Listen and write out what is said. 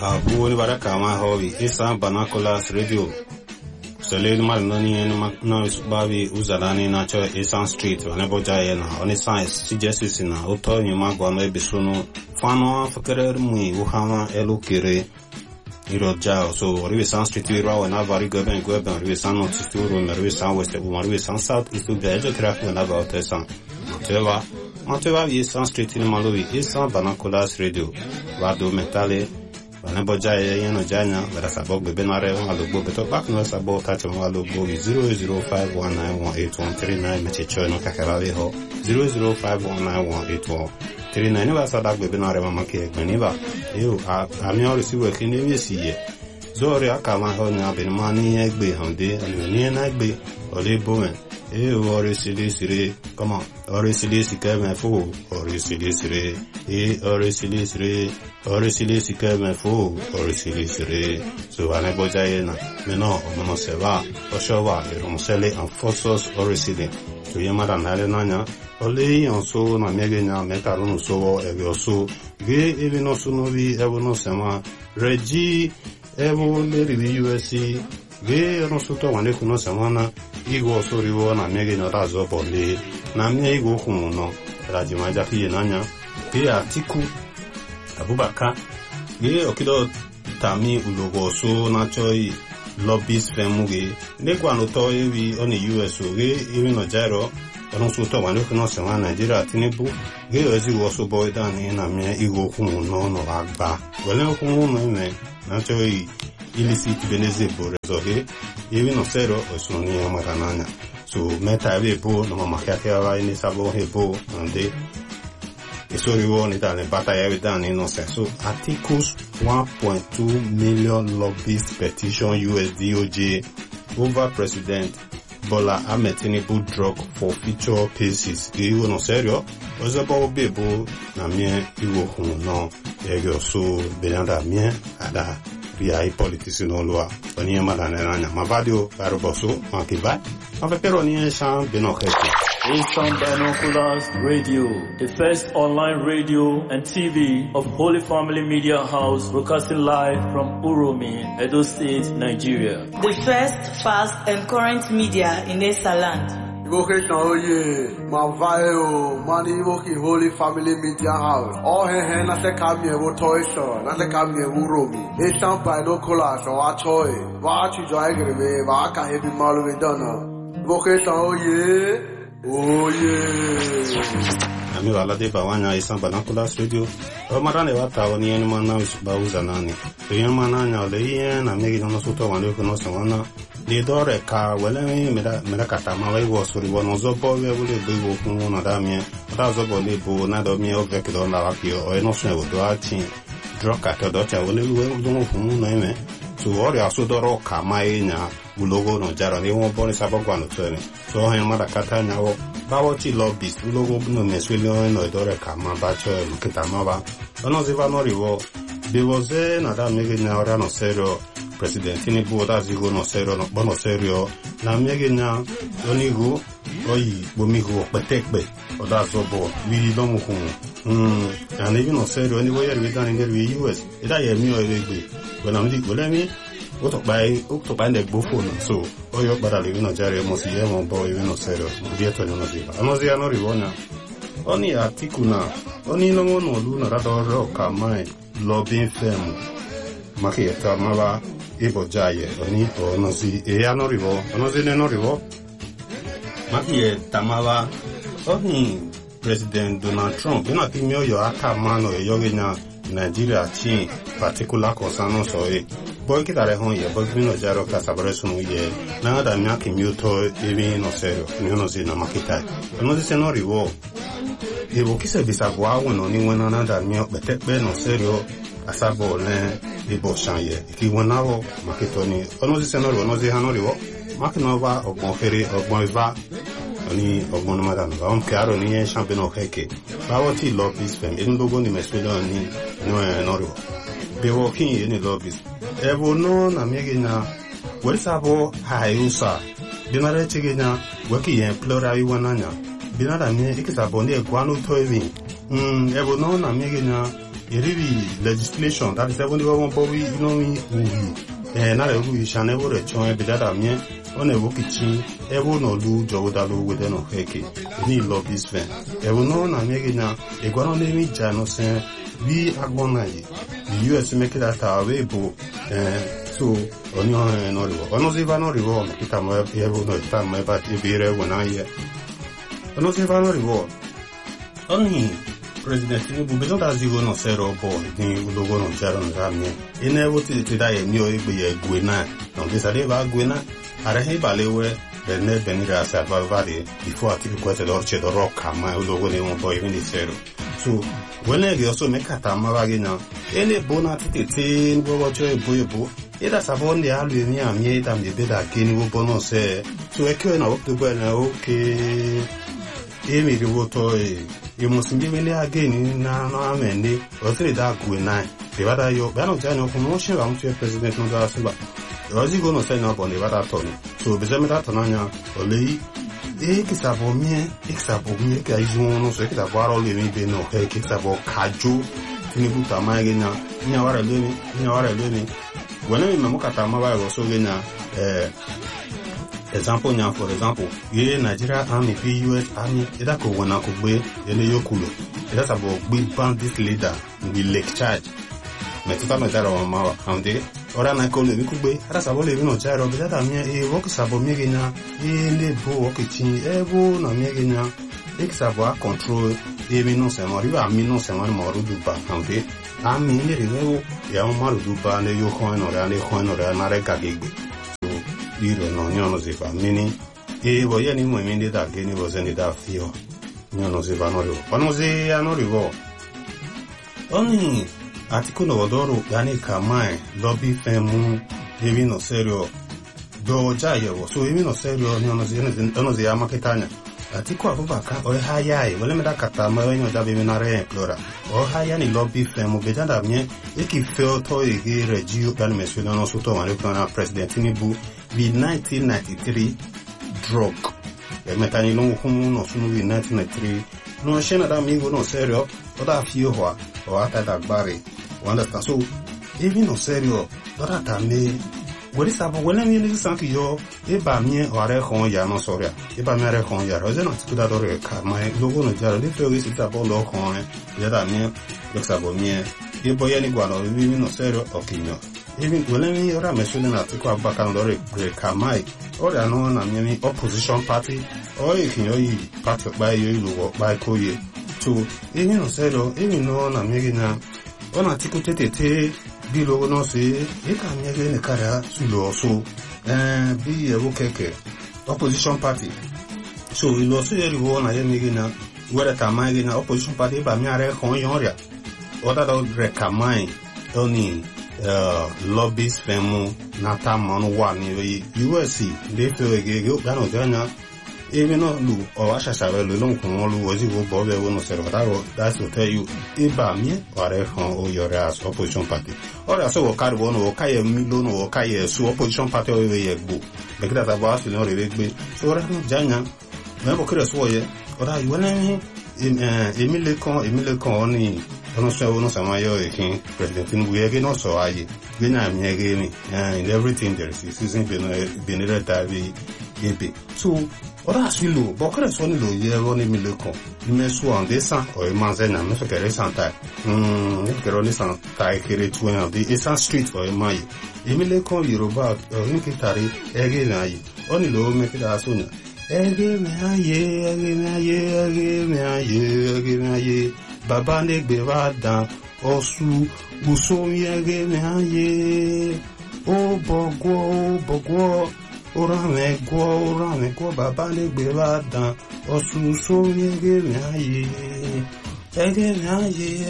Abu baraka ma hobi isa banacolas radio. Selil mal nani na babi uzalani na cho Esan Street wanebo jaye na oni science suggestions na uto nyuma gwa no ebisunu fano fakere mu uhama elukire iro jao so Esan Street iro na vari goben Esan North Street ro Esan West Esan South East bejo traffic na about Esan Mateva Esan Street ni malovi Esan banacolas radio wado metale Wanebo jaye yeno janya wada sabok bebe nare walogbo beto back no sabok tacho walogbo 0051918139 meche choy no kakarawe ho 0051918139 ni wasa dak bebe nare mama ki ekmeniba yo ami ori siwe kini wesiye zori akama ho nya benmani egbe hande ani na egbe ole bowen ori sili come on ori sili sikeme fu ori sili sire ori sili sire ori sili sikeme fu ori sili sire so anebo jaye na meno omono seba oshowa eromsele and forces ori sili so yemara nale nanya ole yonso na megenya mekarunu so ebioso ge ebino sunovi ebono sema regi ebo leri USC ge no suto wane kuno semana igo soriwo na mege no razo bole na mie igo kumuno rajima jaki nanya ge Atiku Abubakar ge okido tami ulogo so na choi lobbyist femuge ne kwano to ewi oni US ge ewi no jaro ono suto wane kuno semana Nigeria Tinubu ge ozi wo so boy dan na mie igo kumuno no agba wele kumuno me na choi illicit beneze borezoge even no zero osuni amarananya so meta ebo no mamakake ava ini sabo hebo ande esori woni tane bataya vidani no so articles 1.2 million lobbyist petition US DOJ over President Bola Ahmed Tinubu drug for future cases iwo no serio ozobo bebo na mie iwo hun no ego so belanda mie ada via I politici no loi oni madananya mabadio baroboso makiba afepero ni shan benokete Esan Binoculars Radio, the first online radio and TV of Holy Family Media House, broadcasting live from Uromi, Edo State, Nigeria. The first, fast and current media in Esaland. Mani woki Holy Family Media House. All he na se kamye wo toisho, na se kamye Uromi. Esan Binoculars o achoy, wa achi joagrebe, wa ka hebi malu vedana. Oh yeah. Ami wala de bawanya Esan Binoculars radio. O marane wata woni eni mana bauza nani. Yen mana nya le yen na megi no soto wande ko no sawana. De dore ka wele mera kata ma wai wo sori wono zobo we wole be wo kun na da mi. Da zobo le bo na do mi o vek do na wa ki o eno so wo do ati. Droka to do cha wole we do mo fun na ime. So ori asodoro ka mai nya ulogo no jara ni won boni sabogwa no tsene. So hen mara kata nya wo bawo ti lobbyist ulogo no meswele no dore ka ma ba cho kita ma ba. Ono ziva no riwo. Bewoze na da mege nya ora no serio President Tinubu da zigo no serio no bono serio na mege nya onigo oyi bomigo petekbe oda zobo wi do mu kun and even no serio any way we done in the US ida ye mi o egbe when am di golemi o to buy the phone so oyo bara le no jare mo si ye mo boy no serio bi to no ziba anozi no riwona oni Atiku na oni no no lu na radoro ka mai lobbying firm maki eta maba ibo jaye oni onozi onozi no rivo maki eta maba oni President Donald Trump ina timio yo aka mano yogenya Nigeria chi particular concern so boy kitare hon ye boy no jaro ka sabare sunu ye na da nya kimioto ebi no serio ni no zina makita onozi no rivo Evo kise bisagwa wono ni wena na da mi betekbe no serio asabo le ibo shanye ki wona wo maketoni onozi senoro onozi hanori wo makinova ogbon fere ogbon iva oni ogbon no madam ba on karo ni champion o heke bawo ti lobbies fem in logo ni meswelo ni no noro bewo kin ni lobbies evo no na megena werisabo hayusa dinare chigenya weki yen plural iwananya binada mi ikisa bonde gwanu toivi ebo no na megenya really legislation that is even the one probably you know me na le ru isha na wo re chon be dada mien on e wo kitchen e wo no lu jo da lo we no heke ni lobbies ven e wo no na me gina e gwa no ne mi ja no sen we agbona yi US make that away bo so oni on no rivo ono si va no rivo kita mo e wo no sta mo ba ti bire wona ye ono si va no rivo oni President Tinubu bezo da zigo no sero bo ni logo no jaro no ramye ine wo ti da ye mi o igbe ye gwena no de sare ba gwena are he balewe de ne benira sa ba vare before ati ko te dorche do rocka ma logo ne mo boy ni sero so when e also make ata ma ba gina ene bona ti ti bo bo cho e bo ida sabon de alu ni amie da me be da kini wo bono se so e ko na wo to bo na okay e mi go to you must be really again na no amende o three da ku na the wada yo ba no jano promotion am to president no da suba rozi go no say no bon the wada to so be me da to na nya o le e ki sa bo mie ka izu no so ki da waro le mi be no he ki sa bo kajo ni buta ma ge na nya wara le mi wona mi mo kata ma ba go so ge na example nya for example ye Nigeria army US army ida ko wona ko gbe ele yokulo ida sabo gbe bandit leader we lake charge me tuta me daro ma ande ora na ko le ku gbe ara sabo le no charo bi da mi e wo ko sabo mi ge na e le bo wo ke tin e bo na mi ge na e ki sabo a control e mi no se mo ri ba mi no se mo ru du ba ande ami ni re wo ya mo maru du ba ne yo ko no ra na re ka ge iro no nyono ziva mini e voye ni mo mende da geni voze ni da fio nyono ziva no ro ono zi ano rivo oni atiko no odoro yani kamae lobby femu evi no serio do jayewo so evi no serio nyono zi ama ketanya atiko abubaka o hayai wole meda kata ma yo da be na re plora o haya ni lobby femu bejanda mie e ki feo to e regio dan mesuno no soto ma le president Tinubu vi 1993 drug e metani longo kumu no sunu vi 1993 no shena da mingo no serio o da fio ho o ata da gbare wanda sta so even no serio o da ta me wori sabo wala mi ni sanki yo e ba mi o are khon ya no soria e ba mi are khon ya ro je no ti da do re ka ma logo no jaro le fio ri si ta bo lo khon ya da mi yo sabo mi e boya ni gwa no mi no serio o kinyo even when we ora mesule na tiko abaka no re kamai ora no na mi opposition party o ikinyo yi party ba yo iluwo ba ko ye to even no serio even no na mi gina ona tiko tete bi logo no se e ka mi ge ne kara su lo so bi e wo keke opposition party so ilo so ye ro na ye mi gina wera kamai gina opposition party ba mi are khon yoria oda do re kamai oni lobbies femu nata manu wa ni USC de fe ge ga no jana even no lu o asha sabe lo lo kun lu ozi wo bo be wo no se ro that's to tell you e ba mi ore hon o your as opposition party ora so wo kar wo no ka ye mi lo no ka ye su opposition party o ye gbo be kida ta ba su no re gbe so ora no janya me bo kire so ye ora you na mi emile kon oni ono so no sama yo ekin president Tinubu ye no so aye we na mi ege mi and everything there is season been reta bi ebe so ora swilo bo kare so ni lo ye ro ni emile kon ni me so an desan o e manze na me so kere santa ni kero ni santa kere tuwa di esan street o e mai emile kon Yoruba ni kitari ege na yi oni lo me kida so na ege me aye baba ne gbe wa dan osu buso mi ege me aye o bogwo ora me gwo baba ne gbe wa dan osu so mi ege me aye